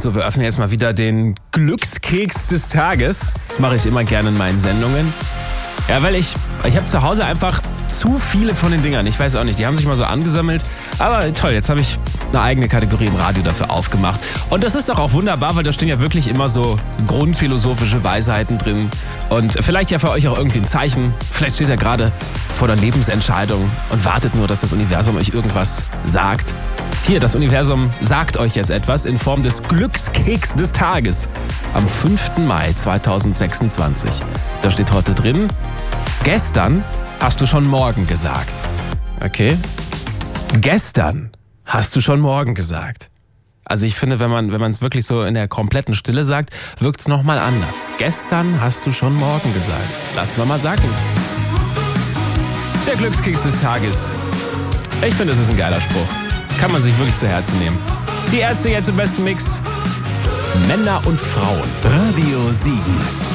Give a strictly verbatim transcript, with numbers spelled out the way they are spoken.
So, wir öffnen jetzt mal wieder den Glückskeks des Tages. Das mache ich immer gerne in meinen Sendungen. Ja, weil ich, ich habe zu Hause einfach zu viele von den Dingern. Ich weiß auch nicht, die haben sich mal so angesammelt. Aber toll, jetzt habe ich eine eigene Kategorie im Radio dafür aufgemacht. Und das ist doch auch wunderbar, weil da stehen ja wirklich immer so grundphilosophische Weisheiten drin. Und vielleicht ja für euch auch irgendwie ein Zeichen. Vielleicht steht ihr gerade vor der Lebensentscheidung und wartet nur, dass das Universum euch irgendwas sagt. Hier, das Universum sagt euch jetzt etwas in Form des Glückskeks des Tages am fünften Mai zweitausendsechsundzwanzig. Da steht heute drin: Gestern hast du schon morgen gesagt. Okay? Gestern hast du schon morgen gesagt. Also ich finde, wenn man wenn man es wirklich so in der kompletten Stille sagt, wirkt es nochmal anders. Gestern hast du schon morgen gesagt. Lass mal mal sagen. Der Glückskeks des Tages. Ich finde, es ist ein geiler Spruch. Kann man sich wirklich zu Herzen nehmen. Die Ärzte jetzt im besten Mix. Männer und Frauen. Radio Siegen.